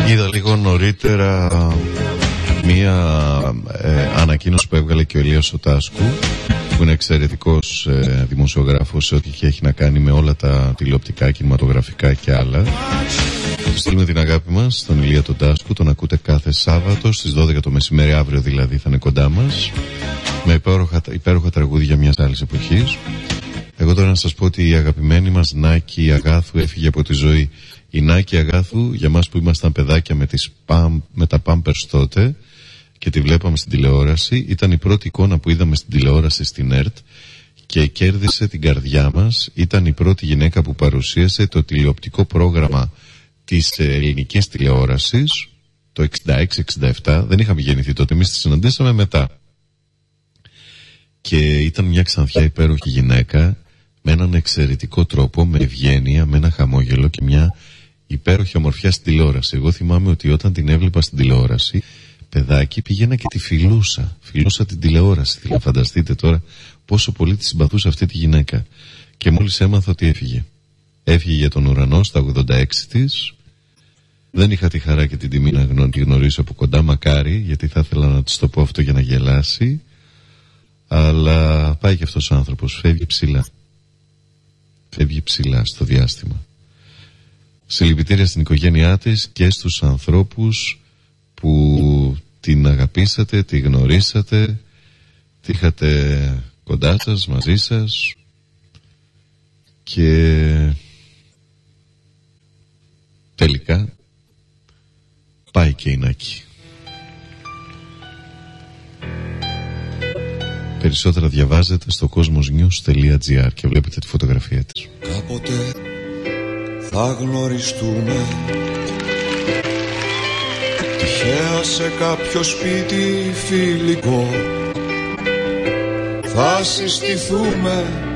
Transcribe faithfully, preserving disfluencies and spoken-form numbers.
Είδα λίγο νωρίτερα μία ε, ανακοίνωση που έβγαλε και ο Ηλίας ο Τάσκου, που είναι εξαιρετικός ε, δημοσιογράφος σε ό,τι έχει να κάνει με όλα τα τηλεοπτικά, κινηματογραφικά και άλλα. Του στείλουμε την αγάπη μας στον Ηλία τον Τάσκου. Τον ακούτε κάθε Σάββατο στις δώδεκα το μεσημέρι, αύριο δηλαδή θα είναι κοντά μας, με υπέροχα, υπέροχα τραγούδια μιας άλλης εποχής. Εγώ τώρα να σας πω ότι η αγαπημένη μας Νάκη Αγάθου έφυγε από τη ζωή. Η Νάκη Αγάθου, για μας που ήμασταν παιδάκια με, τις παμ, με τα Pampers τότε και τη βλέπαμε στην τηλεόραση, ήταν η πρώτη εικόνα που είδαμε στην τηλεόραση στην ΕΡΤ και κέρδισε την καρδιά μας. Ήταν η πρώτη γυναίκα που παρουσίασε το τηλεοπτικό πρόγραμμα της ελληνικής τηλεόρασης το εξήντα έξι εξήντα επτά. Δεν είχαμε γεννηθεί τότε, εμείς τη συναντήσαμε μετά. Και ήταν μια ξανθιά υπέροχη γυναίκα, με έναν εξαιρετικό τρόπο, με ευγένεια, με ένα χαμόγελο και μια υπέροχη ομορφιά στην τηλεόραση. Εγώ θυμάμαι ότι όταν την έβλεπα στην τηλεόραση, παιδάκι, πήγαινα και τη φιλούσα. Φιλούσα την τηλεόραση. Δηλαδή, φανταστείτε τώρα πόσο πολύ τη συμπαθούσα αυτή τη γυναίκα. Και μόλις έμαθα ότι έφυγε. Έφυγε για τον ουρανό στα ογδόντα έξι της. Δεν είχα τη χαρά και την τιμή να τη γνωρίσω από κοντά, μακάρι, γιατί θα ήθελα να της το πω αυτό για να γελάσει. Αλλά πάει και αυτός ο άνθρωπος, φεύγει ψηλά. Φεύγει ψηλά στο διάστημα. Συλληπιτήρια στην οικογένειά της και στους ανθρώπους που την αγαπήσατε, τη γνωρίσατε, τη είχατε κοντά σας, μαζί σας. Και τελικά πάει και η Νάκη. Περισσότερα διαβάζετε στο κόσμος-νιους τελεία τζι άρ και βλέπετε τη φωτογραφία της. Κάποτε θα γνωριστούμε τυχαία σε κάποιο σπίτι φιλικό. Θα συστηθούμε